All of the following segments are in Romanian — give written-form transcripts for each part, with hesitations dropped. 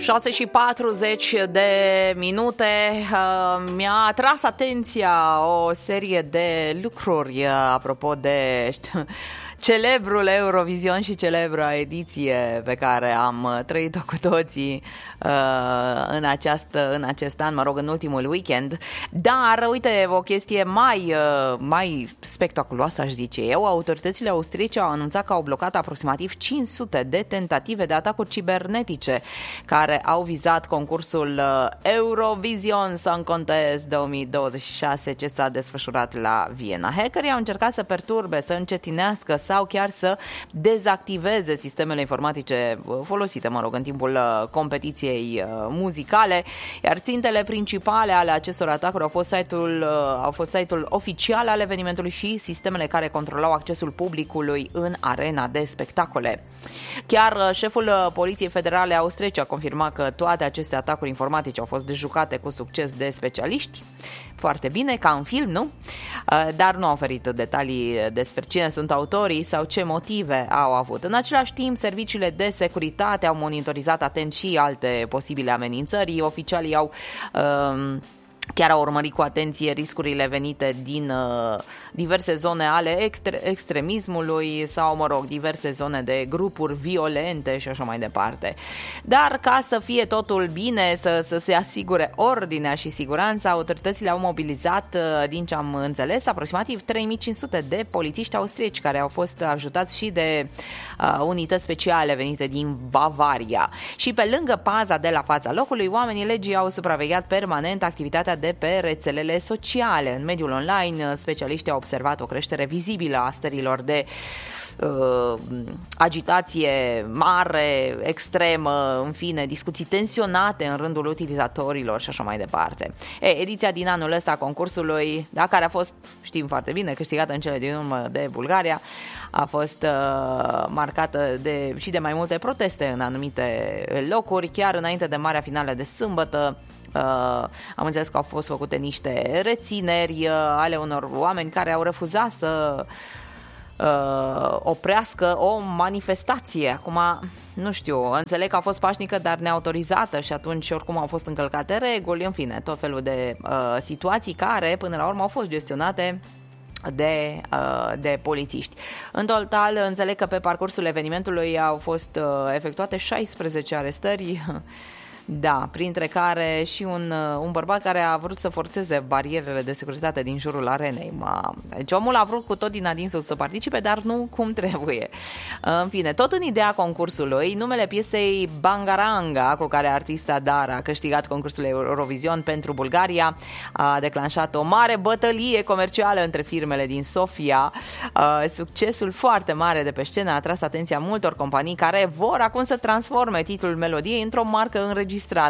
6:40 mi-a atras atenția o serie de lucruri apropo de celebrul Eurovision și celebra ediție pe care am trăit-o cu toții în acest an, în ultimul weekend. Dar, uite, o chestie mai spectaculoasă, aș zice eu. Autoritățile austriece au anunțat că au blocat aproximativ 500 de tentative de atacuri cibernetice care au vizat concursul Eurovision Song Contest 2026 ce s-a desfășurat la Viena. Hackerii au încercat să perturbe, să încetinească sau chiar să dezactiveze sistemele informatice folosite, în timpul competiției muzicale, iar țintele principale ale acestor atacuri au fost site-ul oficial al evenimentului și sistemele care controlau accesul publicului în arena de spectacole. Chiar șeful Poliției Federale Austriece a confirmat că toate aceste atacuri informatice au fost dejucate cu succes de specialiști. Foarte bine, ca în film, nu? Dar nu a oferit detalii despre cine sunt autorii sau ce motive au avut. În același timp, serviciile de securitate au monitorizat atent și alte posibile amenințări. Oficialii chiar au urmărit cu atenție riscurile venite din diverse zone ale extremismului sau, diverse zone de grupuri violente și așa mai departe. Dar ca să fie totul bine, să se asigure ordinea și siguranța, autoritățile au mobilizat, din ce am înțeles, aproximativ 3500 de polițiști austrieci care au fost ajutați și de unități speciale venite din Bavaria. Și pe lângă paza de la fața locului, oamenii legii au supravegheat permanent activitatea de pe rețelele sociale. În mediul online, specialiștii au observat o creștere vizibilă a stărilor de agitație mare, extremă, în fine, discuții tensionate în rândul utilizatorilor și așa mai departe. Ediția din anul ăsta a concursului, care a fost, știm foarte bine, câștigată în cele din urmă de Bulgaria, a fost marcată și de mai multe proteste în anumite locuri, chiar înainte de marea finală de sâmbătă. Am înțeles că au fost făcute niște rețineri ale unor oameni care au refuzat să oprească o manifestație. Acum, nu știu, înțeleg că a fost pașnică, dar neautorizată și atunci oricum au fost încălcate reguli, în fine, tot felul de situații care până la urmă au fost gestionate de polițiști. În total, înțeleg că pe parcursul evenimentului au fost efectuate 16 arestări. Da, printre care și un bărbat care a vrut să forțeze barierele de securitate din jurul arenei. Deci omul a vrut cu tot din adinsul să participe, dar nu cum trebuie. În fine, tot în ideea concursului, numele piesei Bangaranga, cu care artista Dara a câștigat concursul Eurovision pentru Bulgaria, a declanșat o mare bătălie comercială între firmele din Sofia. Succesul foarte mare de pe scenă a atras atenția multor companii care vor acum să transforme titlul melodiei într-o marcă înregistrată.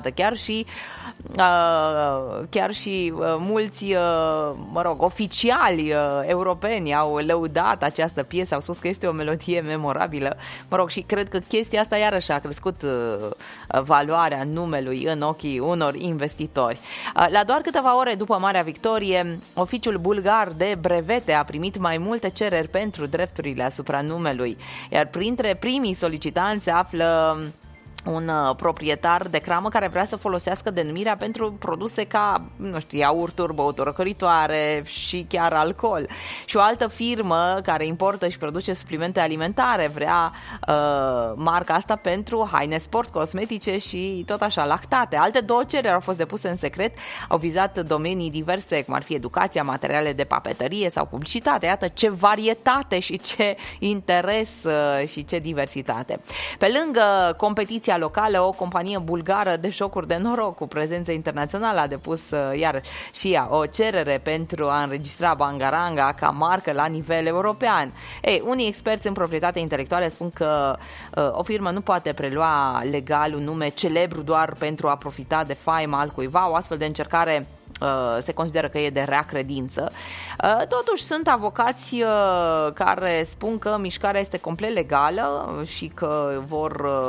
Chiar și mulți, oficiali europeni au lăudat această piesă, au spus că este o melodie memorabilă. Și cred că chestia asta iarăși a crescut valoarea numelui în ochii unor investitori. La doar câteva ore după marea victorie, oficiul bulgar de brevete a primit mai multe cereri pentru drepturile asupra numelui, iar printre primii solicitanți se află un proprietar de cramă care vrea să folosească denumirea pentru produse ca, iaurturi, băuturi răcoritoare și chiar alcool. Și o altă firmă care importă și produce suplimente alimentare vrea marca asta pentru haine sport, cosmetice și tot așa, lactate. Alte două cereri au fost depuse în secret, au vizat domenii diverse, cum ar fi educația, materiale de papetărie sau publicitate. Iată ce varietate și ce interes și ce diversitate. Pe lângă competiția locală, o companie bulgară de jocuri de noroc cu prezență internațională a depus iar și ea o cerere pentru a înregistra Bangaranga ca marcă la nivel european. Unii experți în proprietate intelectuală spun că o firmă nu poate prelua legal un nume celebru doar pentru a profita de faima altcuiva. O astfel de încercare se consideră că e de rea credință. Totuși sunt avocați care spun că mișcarea este complet legală și că vor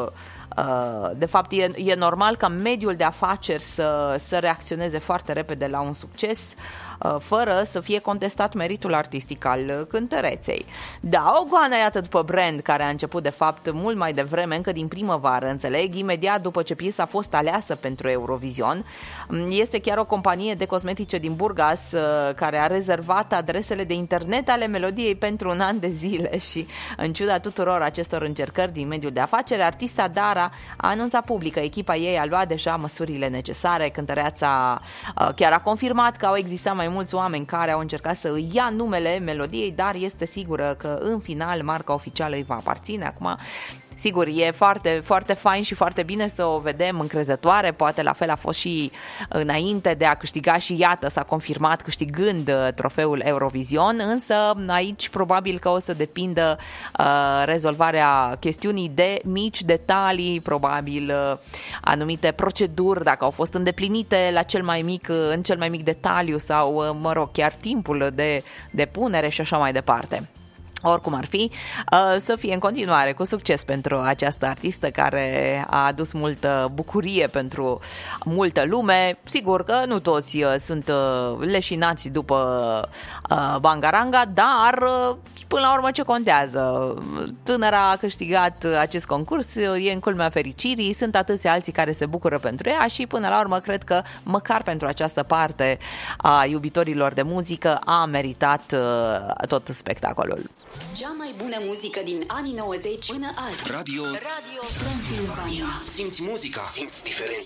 De fapt, e normal ca mediul de afaceri să reacționeze foarte repede la un succes, fără să fie contestat meritul artistic al cântăreței. Da, o goană, iată, după Brand, care a început de fapt mult mai devreme, încă din primăvară, înțeleg, imediat după ce piesa a fost aleasă pentru Eurovision. Este chiar o companie de cosmetice din Burgas care a rezervat adresele de internet ale melodiei pentru un an de zile și, în ciuda tuturor acestor încercări din mediul de afaceri, artista Dara a anunțat public că echipa ei a luat deja măsurile necesare. Cântăreața chiar a confirmat că au existat mai mulți oameni care au încercat să îi ia numele melodiei, dar este sigură că în final marca oficială îi va aparține. Acum, sigur, e foarte, foarte fain și foarte bine să o vedem încrezătoare, poate la fel a fost și înainte de a câștiga și iată, s-a confirmat câștigând trofeul Eurovision, însă aici probabil că o să depindă rezolvarea chestiunii de mici detalii, probabil anumite proceduri, dacă au fost îndeplinite la în cel mai mic detaliu sau, mă rog, chiar timpul de depunere și așa mai departe. Oricum ar fi, să fie în continuare cu succes pentru această artistă care a adus multă bucurie pentru multă lume. Sigur că nu toți sunt leșinați după Bangaranga, dar până la urmă ce contează? Tânăra a câștigat acest concurs, e în culmea fericirii, sunt atâția alții care se bucură pentru ea și până la urmă cred că măcar pentru această parte a iubitorilor de muzică a meritat tot spectacolul. Cea mai bună muzică din anii 90 până azi. Radio Transilvania. Simți muzica, simți diferența.